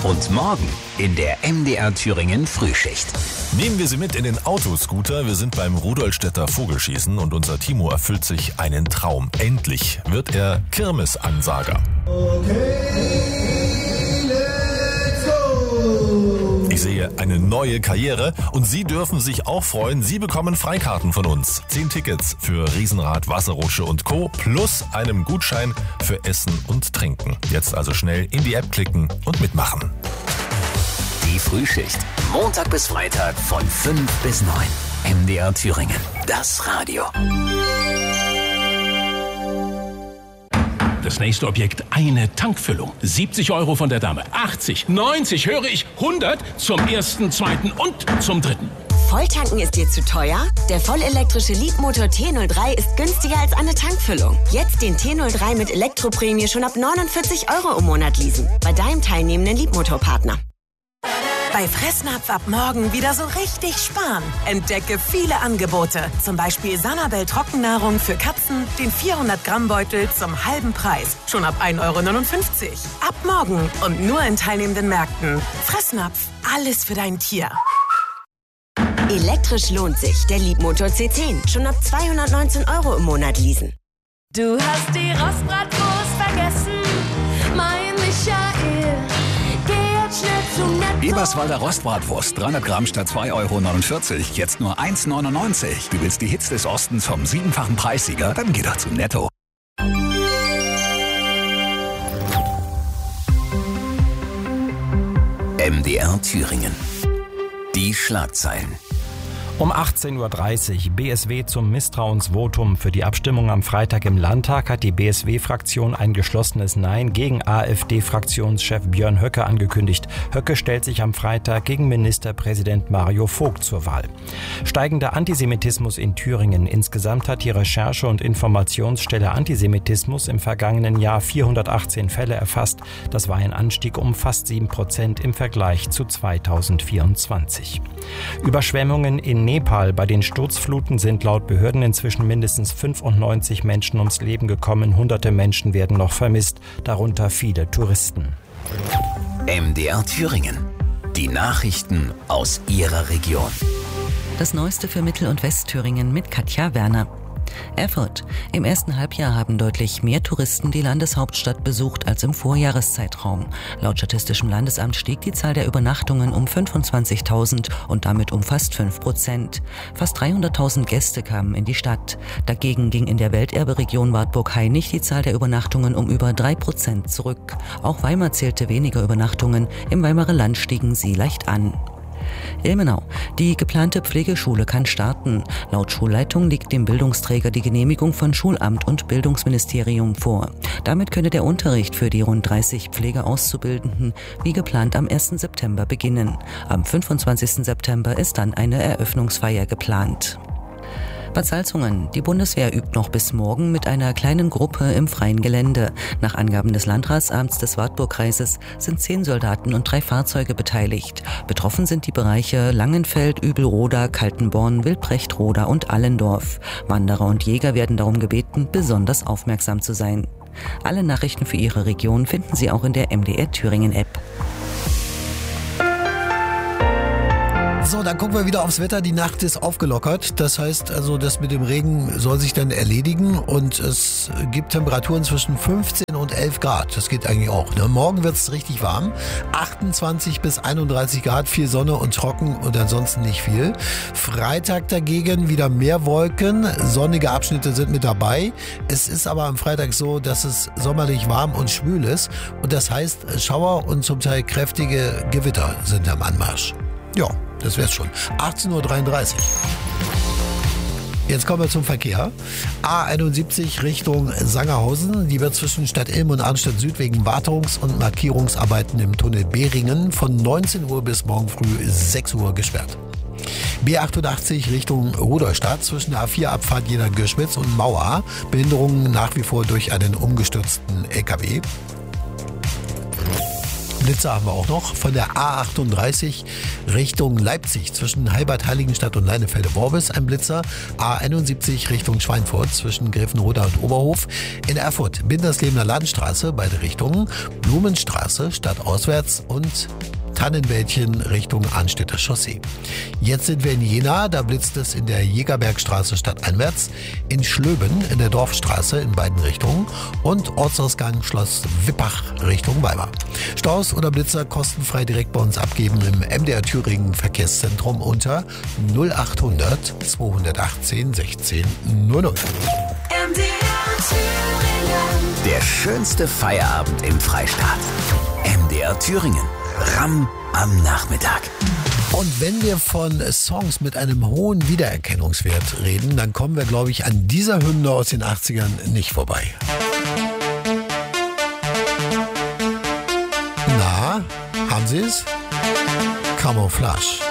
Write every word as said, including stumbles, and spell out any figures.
Und morgen in der M D R Thüringen Frühschicht. Nehmen wir Sie mit in den Autoscooter. Wir sind beim Rudolstädter Vogelschießen und unser Timo erfüllt sich einen Traum. Endlich wird er Kirmesansager. Okay, let's go! Ich sehe eine neue Karriere und Sie dürfen sich auch freuen. Sie bekommen Freikarten von uns. Zehn Tickets für Riesenrad, Wasserrutsche und Co. plus einem Gutschein für Essen und Trinken. Jetzt also schnell in die App klicken und mitmachen. Die Frühschicht. Montag bis Freitag von fünf bis neun. M D R Thüringen. Das Radio. Das nächste Objekt, eine Tankfüllung. siebzig Euro von der Dame. achtzig, neunzig, höre ich, hundert zum ersten, zweiten und zum dritten. Volltanken ist dir zu teuer? Der vollelektrische Leapmotor T null drei ist günstiger als eine Tankfüllung. Jetzt den T null drei mit Elektroprämie schon ab neunundvierzig Euro im Monat leasen. Bei deinem teilnehmenden Leapmotor-Partner. Bei Fressnapf ab morgen wieder so richtig sparen. Entdecke viele Angebote. Zum Beispiel Sanabel Trockennahrung für Katzen, den vierhundert Gramm Beutel zum halben Preis. Schon ab ein Euro neunundfünfzig. Ab morgen und nur in teilnehmenden Märkten. Fressnapf, alles für dein Tier. Elektrisch lohnt sich. Der Leapmotor C zehn. Schon ab zweihundertneunzehn Euro im Monat leasen. Du hast die Rostbratwurst vergessen, mein Michael. Eberswalder Rostbratwurst, dreihundert Gramm statt zwei Euro neunundvierzig, jetzt nur eins Euro neunundneunzig. Du willst die Hits des Ostens vom siebenfachen Preissieger? Dann geh doch zu Netto. M D R Thüringen. Die Schlagzeilen. Um achtzehn Uhr dreißig, B S W zum Misstrauensvotum. Für die Abstimmung am Freitag im Landtag hat die B S W-Fraktion ein geschlossenes Nein gegen AfD-Fraktionschef Björn Höcke angekündigt. Höcke stellt sich am Freitag gegen Ministerpräsident Mario Vogt zur Wahl. Steigender Antisemitismus in Thüringen. Insgesamt hat die Recherche- und Informationsstelle Antisemitismus im vergangenen Jahr vierhundertachtzehn Fälle erfasst. Das war ein Anstieg um fast sieben Prozent im Vergleich zu zweitausendvierundzwanzig. Überschwemmungen in Nepal. Bei den Sturzfluten sind laut Behörden inzwischen mindestens fünfundneunzig Menschen ums Leben gekommen. Hunderte Menschen werden noch vermisst, darunter viele Touristen. M D R Thüringen. Die Nachrichten aus Ihrer Region. Das Neueste für Mittel- und Westthüringen mit Katja Werner. Erfurt. Im ersten Halbjahr haben deutlich mehr Touristen die Landeshauptstadt besucht als im Vorjahreszeitraum. Laut Statistischem Landesamt stieg die Zahl der Übernachtungen um fünfundzwanzigtausend und damit um fast fünf Prozent. Fast dreihunderttausend Gäste kamen in die Stadt. Dagegen ging in der Welterbe-Region Wartburg-Hainich die Zahl der Übernachtungen um über drei Prozent zurück. Auch Weimar zählte weniger Übernachtungen. Im Weimarer Land stiegen sie leicht an. Ilmenau. Die geplante Pflegeschule kann starten. Laut Schulleitung liegt dem Bildungsträger die Genehmigung von Schulamt und Bildungsministerium vor. Damit könne der Unterricht für die rund dreißig Pflegeauszubildenden wie geplant am ersten September beginnen. Am fünfundzwanzigsten September ist dann eine Eröffnungsfeier geplant. Bad Salzungen. Die Bundeswehr übt noch bis morgen mit einer kleinen Gruppe im freien Gelände. Nach Angaben des Landratsamts des Wartburgkreises sind zehn Soldaten und drei Fahrzeuge beteiligt. Betroffen sind die Bereiche Langenfeld, Übelroda, Kaltenborn, Wildbrecht-Roda und Allendorf. Wanderer und Jäger werden darum gebeten, besonders aufmerksam zu sein. Alle Nachrichten für Ihre Region finden Sie auch in der M D R Thüringen App. So, dann gucken wir wieder aufs Wetter. Die Nacht ist aufgelockert. Das heißt also, das mit dem Regen soll sich dann erledigen und es gibt Temperaturen zwischen fünfzehn und elf Grad. Das geht eigentlich auch. Ne? Morgen wird es richtig warm. achtundzwanzig bis einunddreißig Grad, viel Sonne und trocken und ansonsten nicht viel. Freitag dagegen wieder mehr Wolken. Sonnige Abschnitte sind mit dabei. Es ist aber am Freitag so, dass es sommerlich warm und schwül ist. Und das heißt, Schauer und zum Teil kräftige Gewitter sind am Anmarsch. Ja, das wär's schon. achtzehn Uhr dreiunddreißig. Jetzt kommen wir zum Verkehr. A einundsiebzig Richtung Sangerhausen. Die wird zwischen Stadt Ilm und Arnstadt Süd wegen Wartungs- und Markierungsarbeiten im Tunnel Beringen von neunzehn Uhr bis morgen früh sechs Uhr gesperrt. B achtundachtzig Richtung Rudolstadt zwischen der A vier Abfahrt Jena-Göschwitz und Mauer. Behinderungen nach wie vor durch einen umgestürzten L K W. Blitzer haben wir auch noch. Von der A achtunddreißig Richtung Leipzig zwischen Heilbad Heiligenstadt und Leinefelde-Worbis ein Blitzer. A einundsiebzig Richtung Schweinfurt zwischen Grevenroda und Oberhof. In Erfurt Binderslebener Landstraße, beide Richtungen. Blumenstraße stadtauswärts und Tannenwäldchen Richtung Arnstädter Chaussee. Jetzt sind wir in Jena, da blitzt es in der Jägerbergstraße stadteinwärts, in Schlöben in der Dorfstraße in beiden Richtungen und Ortsausgang Schloss Wippach Richtung Weimar. Staus oder Blitzer kostenfrei direkt bei uns abgeben im M D R Thüringen Verkehrszentrum unter null achthundert zweihundertachtzehn sechzehn null null. M D R Thüringen. Der schönste Feierabend im Freistaat. M D R Thüringen. Ram am Nachmittag. Und wenn wir von Songs mit einem hohen Wiedererkennungswert reden, dann kommen wir, glaube ich, an dieser Hymne aus den achtzigern nicht vorbei. Na, haben Sie es? Camouflage.